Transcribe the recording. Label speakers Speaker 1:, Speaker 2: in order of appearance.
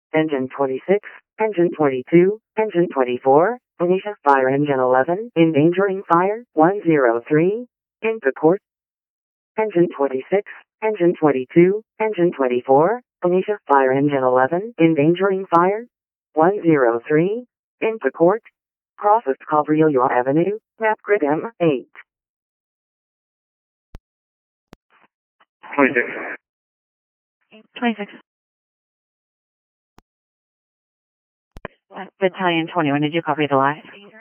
Speaker 1: Engine 26, Engine 22, Engine 24, Benicia Fire Engine 11, endangering fire, 103, into court. Engine 26, Engine 22, Engine 24, Benicia Fire Engine 11, endangering fire, 103, into court. Crosses Cabrillo Avenue, map grid M8.
Speaker 2: 26.
Speaker 3: 26. Battalion 21, did you copy the live?